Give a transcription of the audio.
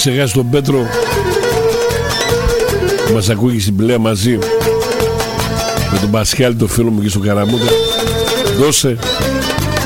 ξεχάσει τον Πέτρο που μας ακούει στην Πλέα μαζί με τον Πασχάλη, το φίλο μου, και στον Καραμούτα. Δώσε.